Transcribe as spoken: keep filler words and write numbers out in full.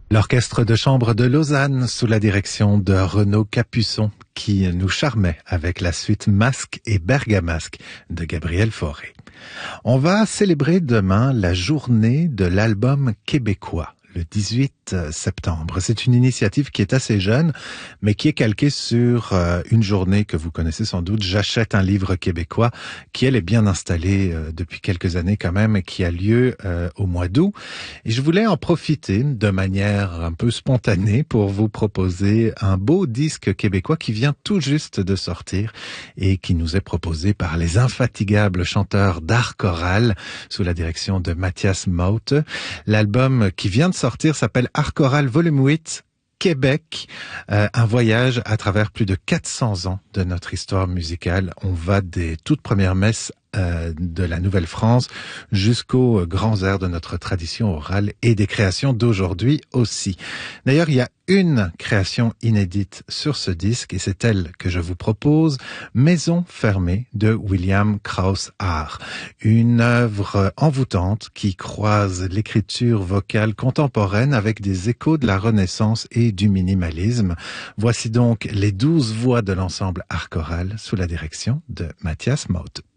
L'orchestre de chambre de Lausanne, sous la direction de Renaud Capuçon, qui nous charmait avec la suite Masque et Bergamasque de Gabriel Fauré. On va célébrer demain la journée de l'album québécois, le dix-huit septembre. C'est une initiative qui est assez jeune, mais qui est calquée sur euh, une journée que vous connaissez sans doute, J'achète un livre québécois, qui elle est bien installée euh, depuis quelques années quand même, et qui a lieu euh, au mois d'août. Et je voulais en profiter de manière un peu spontanée pour vous proposer un beau disque québécois qui vient tout juste de sortir et qui nous est proposé par les infatigables chanteurs d'art choral sous la direction de Mathias Maute. L'album qui vient de sortir s'appelle Art choral volume huit, Québec, euh, un voyage à travers plus de quatre cents ans de notre histoire musicale. On va des toutes premières messes euh, de la Nouvelle-France jusqu'aux grands airs de notre tradition orale et des créations d'aujourd'hui aussi. D'ailleurs, il y a une création inédite sur ce disque et c'est elle que je vous propose, Maison fermée de William Krauss Art. Une œuvre envoûtante qui croise l'écriture vocale contemporaine avec des échos de la Renaissance et du minimalisme. Voici donc les douze voix de l'ensemble Art choral sous la direction de Mathias Maute.